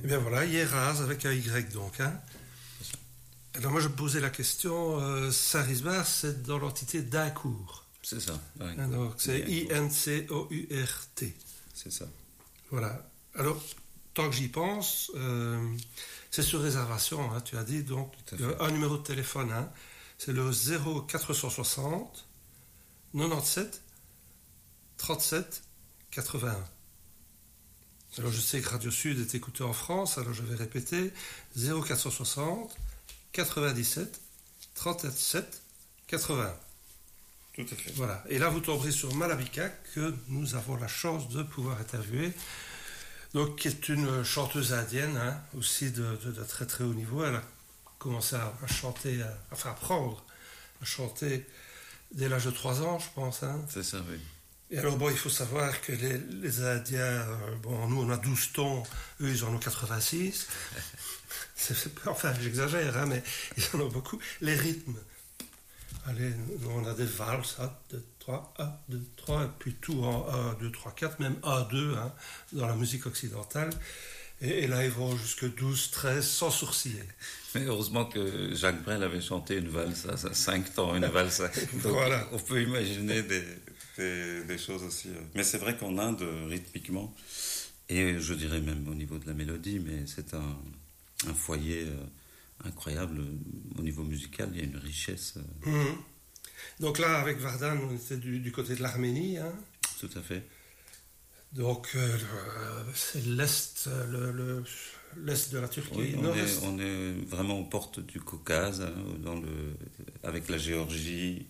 bien voilà, Hieraz avec un Y donc. Hein. Alors moi je me posais la question, Saint-Risbar c'est dans l'entité d'Incourt. C'est ça. Donc c'est I-N-C-O-U-R-T. C'est ça. Voilà. Alors, tant que j'y pense, c'est sur réservation, hein, tu as dit, donc un numéro de téléphone, hein, c'est le 0460 97 37 81. Alors je sais que Radio Sud est écouté en France, alors je vais répéter 0460 97 37 81. Tout à fait. Voilà. Et là, vous tomberez sur Malabika, que nous avons la chance de pouvoir interviewer. Donc, qui est une chanteuse indienne, hein, aussi de très très haut niveau. Elle a commencé à chanter, à apprendre à chanter dès l'âge de 3 ans, je pense. Hein. C'est ça, oui. Et alors, bon, il faut savoir que les Indiens, bon, nous on a 12 tons, eux ils en ont 86. Enfin, j'exagère, hein, mais ils en ont beaucoup. Les rythmes. Allez, nous on a des valses, 1, 2, 3, 1, 2, 3, et puis tout en 1, 2, 3, 4, même 1, 2, hein, dans la musique occidentale. Et là, ils vont jusque 12, 13, sans sourciller. Mais heureusement que Jacques Brel avait chanté une valse à 5 temps, une valse. Donc voilà. On peut imaginer des choses aussi. Mais c'est vrai qu'en Inde, rythmiquement, et je dirais même au niveau de la mélodie, mais c'est un foyer incroyable au niveau musical, il y a une richesse. Donc là, avec Vardan, on était du côté de l'Arménie. Hein. Tout à fait. Donc, c'est l'Est, l'Est de la Turquie. Oui, on est vraiment aux portes du Caucase, hein, avec la Géorgie.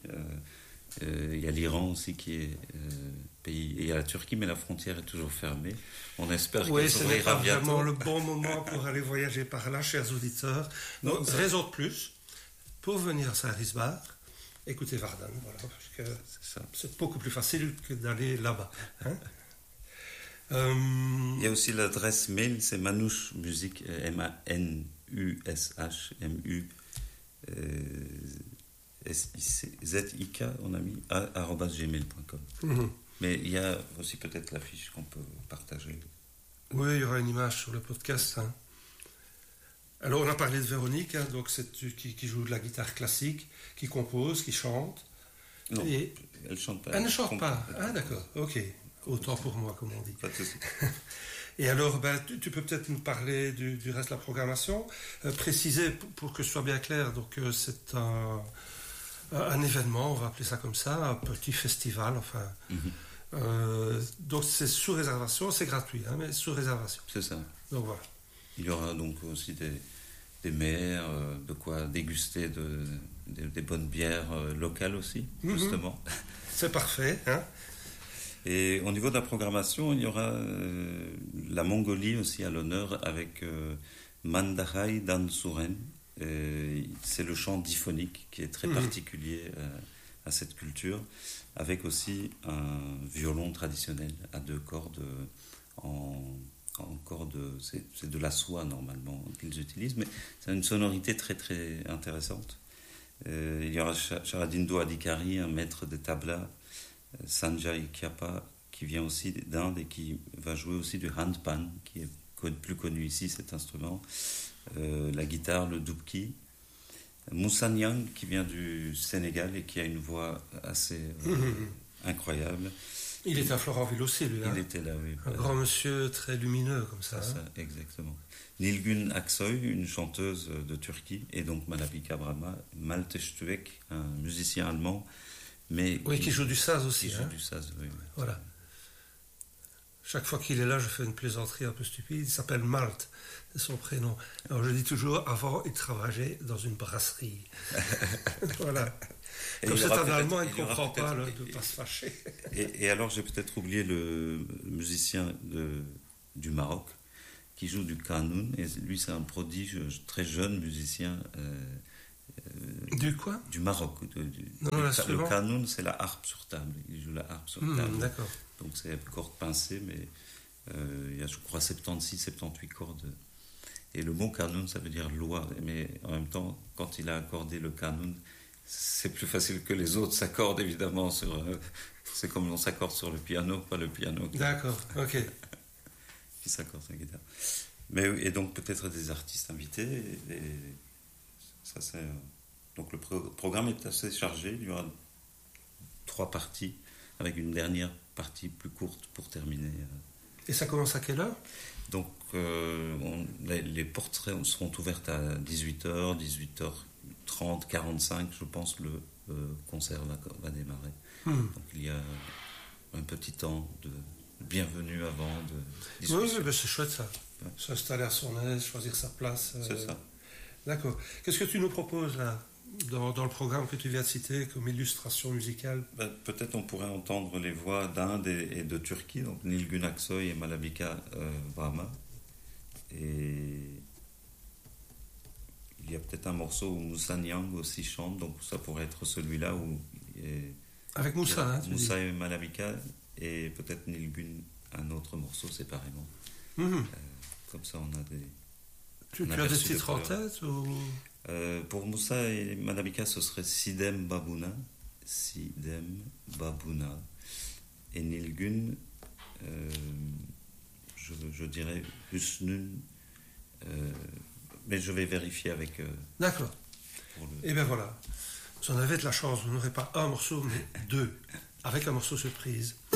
Il y a l'Iran aussi qui est pays. Et il y a la Turquie, mais la frontière est toujours fermée. On espère qu'elle s'ouvrira bientôt. C'est vraiment le bon moment pour aller voyager par là, chers auditeurs. Donc, raison de plus, pour venir à Saint-Risbar, écoutez Vardan, voilà, parce que c'est beaucoup plus facile que d'aller là-bas. Hein. Il y a aussi l'adresse mail, c'est Manouche Musique, MANUSHMUZIK, on a mis, @gmail.com. Mais il y a aussi peut-être l'affiche qu'on peut partager. Oui, il y aura une image sur le podcast. Hein. Alors, on a parlé de Véronique, hein, donc c'est qui joue de la guitare classique, qui compose, qui chante. Non, elle ne chante pas. Elle ne chante pas. Ah, d'accord, ok. Autant pour moi, comme on dit. Pas de souci. Et alors, tu peux peut-être nous parler du reste de la programmation, préciser pour que ce soit bien clair. Donc, c'est un événement, on va appeler ça comme ça, un petit festival, enfin. Donc, c'est sous réservation, c'est gratuit, hein, mais sous réservation. C'est ça. Donc, voilà. Il y aura donc aussi des mets, de quoi déguster des bonnes bières locales aussi, justement. C'est parfait, hein. Et au niveau de la programmation, il y aura la Mongolie aussi à l'honneur avec Mandahai Dansuren. C'est le chant diphonique qui est très particulier à cette culture, avec aussi un violon traditionnel à 2 cordes en cordes, c'est de la soie normalement qu'ils utilisent, mais c'est une sonorité très très intéressante. Il y aura Sharadindo Adhikari, un maître de tabla, Sanjay Kyapa, qui vient aussi d'Inde et qui va jouer aussi du handpan, qui est plus connu ici, cet instrument. La guitare, le dubki. Moussa Niang, qui vient du Sénégal et qui a une voix assez incroyable. Il était à Florentville aussi, lui. Il était là, oui. Un grand monsieur très lumineux, comme ça. C'est ça, exactement. Nilgün Aksoy, une chanteuse de Turquie, et donc Malabika Brahma, Malte Stuek, un musicien allemand. Mais qui joue du saz aussi. Qui joue du saz, oui. Voilà. Chaque fois qu'il est là, je fais une plaisanterie un peu stupide. Il s'appelle Malte, c'est son prénom. Alors je dis toujours, avant, il travaillait dans une brasserie. Voilà. Comme c'est un Allemand, il ne comprend pas de ne pas se fâcher. Et alors, j'ai peut-être oublié le musicien du Maroc qui joue du qanun. Et lui, c'est un prodige, très jeune musicien. Du quoi ? Du Maroc. Le qanun, c'est la harpe sur table. Il joue la harpe sur table. D'accord. Donc c'est cordes pincées, mais il y a, je crois, 76, 78 cordes. Et le mot qanun, ça veut dire loi. Mais en même temps, quand il a accordé le qanun, c'est plus facile que les autres s'accordent, évidemment. C'est comme on s'accorde sur le piano, pas le piano. D'accord, ok. Qui s'accorde sur la guitare. Et donc peut-être des artistes invités. Et ça, c'est, donc le programme est assez chargé. Il y aura 3 parties, avec une dernière partie plus courte pour terminer. Et ça commence à quelle heure? Donc les portes seront ouvertes à 18h, 18h30, 45, je pense, le concert va démarrer. Donc il y a un petit temps de bienvenue avant de discussion. Oui, ben c'est chouette ça. Ouais. S'installer à son aise, choisir sa place. C'est ça. D'accord. Qu'est-ce que tu nous proposes là, dans le programme que tu viens de citer comme illustration musicale? Peut-être on pourrait entendre les voix d'Inde et de Turquie, donc Nilgün Aksoy et Malabika Brahma. Et il y a peut-être un morceau où Moussa Niang aussi chante, donc ça pourrait être celui-là où... Avec Moussa, hein, Moussa et Malabika, et peut-être Nilgün, un autre morceau séparément. Comme ça, on a des... Tu as des titres en tête ou... Pour Moussa et Malabika, ce serait Sidem Babuna. Et Nilgün, je dirais Husnun. Mais je vais vérifier avec... D'accord. Et bien voilà. Vous en avez de la chance, vous n'aurez pas un morceau, mais 2, avec un morceau surprise.